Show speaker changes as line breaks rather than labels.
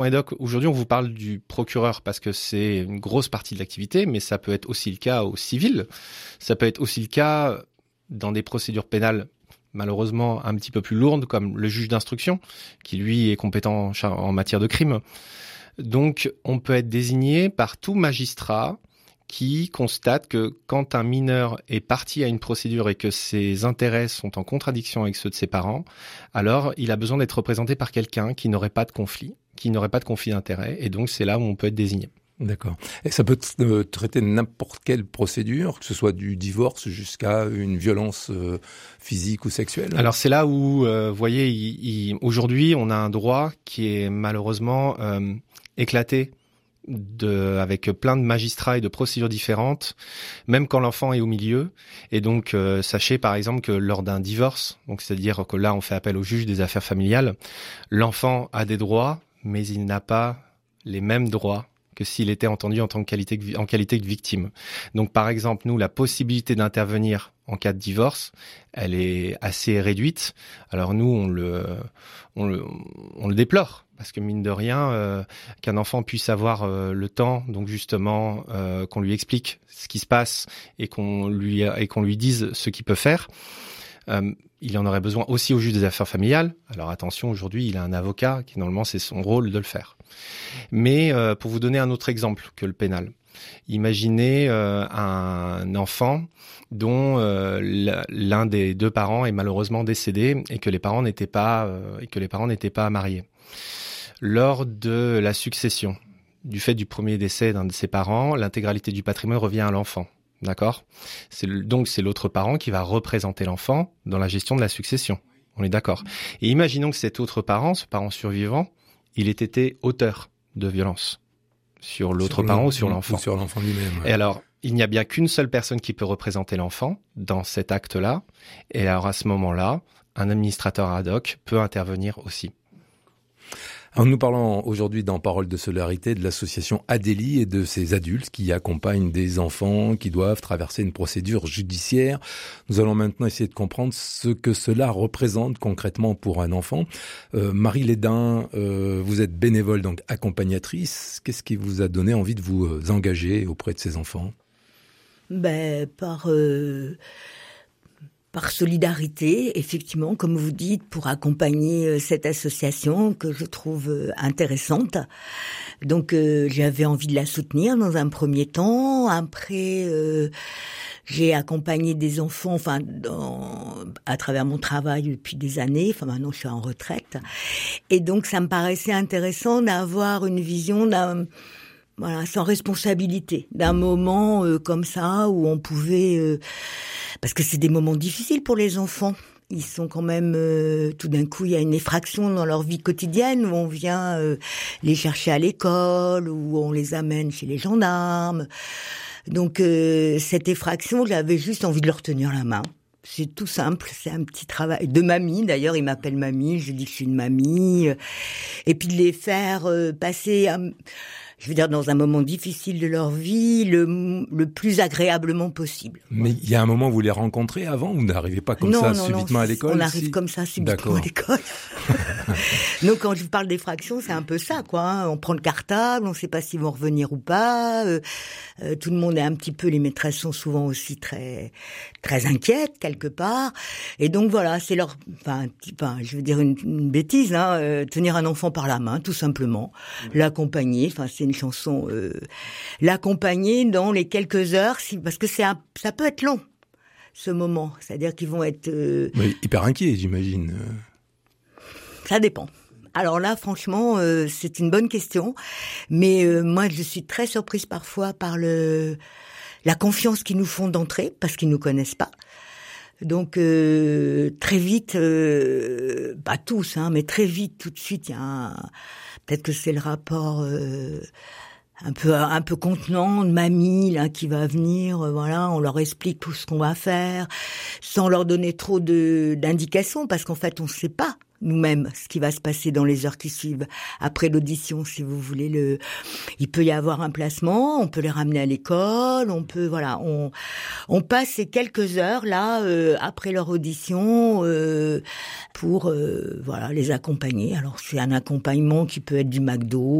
Et donc, aujourd'hui, on vous parle du procureur parce que c'est une grosse partie de l'activité, mais ça peut être aussi le cas au civil. Ça peut être aussi le cas dans des procédures pénales malheureusement un petit peu plus lourdes, comme le juge d'instruction, qui lui est compétent en matière de crime. Donc, on peut être désigné par tout magistrat qui constate que quand un mineur est parti à une procédure et que ses intérêts sont en contradiction avec ceux de ses parents, alors il a besoin d'être représenté par quelqu'un qui n'aurait pas de conflit, d'intérêt, et donc c'est là où on peut être désigné.
D'accord. Et ça peut traiter n'importe quelle procédure, que ce soit du divorce jusqu'à une violence physique ou sexuelle?
Alors c'est là où, vous voyez, aujourd'hui, on a un droit qui est malheureusement éclaté avec plein de magistrats et de procédures différentes, même quand l'enfant est au milieu. Et donc, sachez par exemple que lors d'un divorce, donc c'est-à-dire que là, on fait appel au juge des affaires familiales, l'enfant a des droits, mais il n'a pas les mêmes droits que s'il était entendu en qualité de victime. Donc, par exemple, nous, la possibilité d'intervenir en cas de divorce, elle est assez réduite. Alors nous, on le déplore. Parce que mine de rien, qu'un enfant puisse avoir le temps, donc justement, qu'on lui explique ce qui se passe et qu'on lui dise ce qu'il peut faire. Il en aurait besoin aussi au juge des affaires familiales. Alors attention, aujourd'hui, il a un avocat qui normalement c'est son rôle de le faire. Mais pour vous donner un autre exemple que le pénal, imaginez un enfant dont l'un des deux parents est malheureusement décédé et que les parents n'étaient pas mariés. Lors de la succession, du fait du premier décès d'un de ses parents, l'intégralité du patrimoine revient à l'enfant. D'accord ? Donc c'est l'autre parent qui va représenter l'enfant dans la gestion de la succession. On est d'accord. Et imaginons que cet autre parent, ce parent survivant, il ait été auteur de violence sur l'autre parent ou sur l'enfant.
Ou sur l'enfant lui-même. Ouais.
Et alors, il n'y a bien qu'une seule personne qui peut représenter l'enfant dans cet acte-là. Et alors à ce moment-là, un administrateur ad hoc peut intervenir aussi.
Alors nous parlons aujourd'hui dans Parole de solidarité de l'association Adélie et de ces adultes qui accompagnent des enfants qui doivent traverser une procédure judiciaire. Nous allons maintenant essayer de comprendre ce que cela représente concrètement pour un enfant. Marie Lédin, vous êtes bénévole, donc accompagnatrice. Qu'est-ce qui vous a donné envie de vous engager auprès de ces enfants ?
Par solidarité, effectivement, comme vous dites, pour accompagner cette association que je trouve intéressante. Donc, j'avais envie de la soutenir dans un premier temps. Après, j'ai accompagné des enfants, à travers mon travail depuis des années. Maintenant, je suis en retraite. Et donc, ça me paraissait intéressant d'avoir une vision sans responsabilité, d'un moment comme ça où on pouvait... parce que c'est des moments difficiles pour les enfants. Ils sont quand même... tout d'un coup, il y a une effraction dans leur vie quotidienne où on vient les chercher à l'école, où on les amène chez les gendarmes. Donc, cette effraction, j'avais juste envie de leur tenir la main. C'est tout simple, c'est un petit travail de mamie. D'ailleurs, ils m'appellent mamie, je dis que je suis une mamie. Et puis de les faire passer... dans un moment difficile de leur vie, le plus agréablement possible.
Mais il y a un moment où vous les rencontrez avant, vous n'arrivez pas subitement à l'école?
On arrive comme ça subitement à l'école. Donc quand je vous parle d'effraction, c'est un peu ça, quoi. On prend le cartable, on ne sait pas s'ils vont revenir ou pas. Tout le monde est un petit peu, les maîtresses sont souvent aussi très très inquiètes quelque part. Et donc voilà, c'est une bêtise, tenir un enfant par la main, tout simplement, l'accompagner. C'est une chanson, l'accompagner dans les quelques heures, parce que ça peut être long, ce moment. C'est-à-dire qu'ils vont être...
hyper inquiets, j'imagine.
Ça dépend. Alors là, franchement, c'est une bonne question. Mais moi, je suis très surprise parfois par la confiance qu'ils nous font d'entrée, parce qu'ils nous connaissent pas. Donc très vite, pas tous, mais très vite, tout de suite, il y a peut-être que c'est le rapport un peu contenant de mamie là qui va venir, on leur explique tout ce qu'on va faire, sans leur donner trop d'indications, parce qu'en fait on ne sait pas nous-mêmes ce qui va se passer dans les heures qui suivent après l'audition, si vous voulez. il peut y avoir un placement, on peut les ramener à l'école, on passe ces quelques heures là après leur audition pour les accompagner. Alors c'est un accompagnement qui peut être du McDo,